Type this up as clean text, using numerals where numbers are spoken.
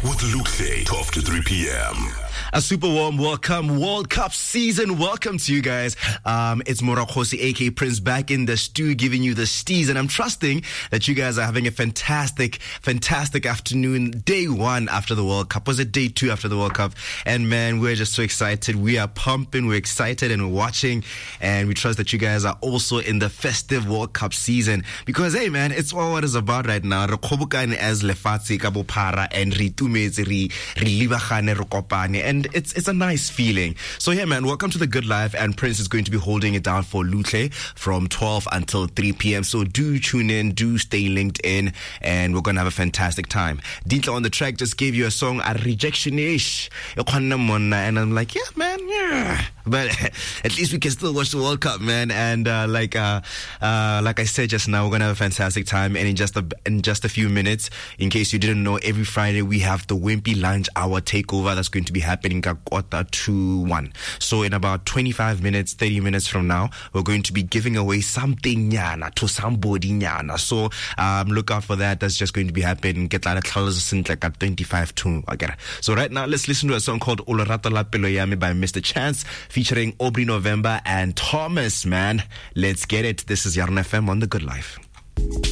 with Luke Shea, 12 to 3 p.m. A super warm welcome, World Cup season. Welcome to you guys. It's Morakhosi, aka Prince, back in the stew, giving you the steez. And I'm trusting that you guys are having a fantastic afternoon. Day one after the World Cup. Was it day two after the World Cup? And man, we're just so excited. We are pumping, we're excited and we're watching. And we trust that you guys are also in the festive World Cup season. Because, hey man, it's all what it's about right now. Re khobokane as lefatshe ka bophara and re tumetse re libagane re kopane. And it's a nice feeling. So yeah, man, welcome to The Good Life, and Prince is going to be holding it down for Lutle from 12 until 3 p.m. So do tune in, do stay linked in, and we're going to have a fantastic time. Dintla on the track just gave you a song, a rejection-ish. And I'm like, yeah, man, yeah. But at least we can still watch the World Cup, man. And like I said just now, we're going to have a fantastic time. And in just a few minutes, in case you didn't know, every Friday we have the Wimpy Lunch Hour takeover that's going to be happening at 1:45. So in about 25 minutes, 30 minutes from now, we're going to be giving away something nyana to somebody nyana. So look out for that. That's just going to be happening. Get like at 25 to again. So right now, let's listen to a song called Olorata La Pelo Yami by Mr. Chance, featuring Aubrey November and Thomas, man. Let's get it. This is Yarn FM on The Good Life.